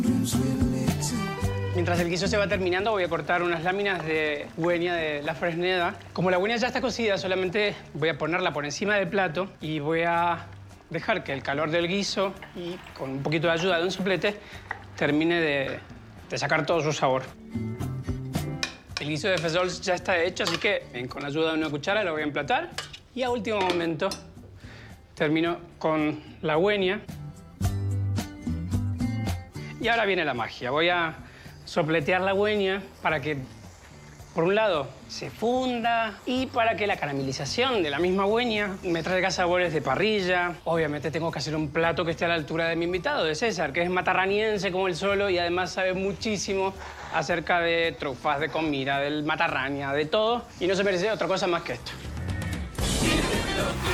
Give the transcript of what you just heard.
Mientras el guiso se va terminando, voy a cortar unas láminas de güeña de la Fresneda. Como la güeña ya está cocida, solamente voy a ponerla por encima del plato y voy a dejar que el calor del guiso y con un poquito de ayuda de un soplete termine de sacar todo su sabor. El guiso de fesols ya está hecho, así que con la ayuda de una cuchara lo voy a emplatar. Y a último momento termino con la güeña. Y ahora viene la magia. Voy a sopletear la güeña para que, por un lado, se funda y para que la caramelización de la misma güeña me traiga sabores de parrilla. Obviamente tengo que hacer un plato que esté a la altura de mi invitado, de César, que es matarraniense como él solo y además sabe muchísimo acerca de trufas, de comida, del matarraña, de todo. Y no se merece otra cosa más que esto.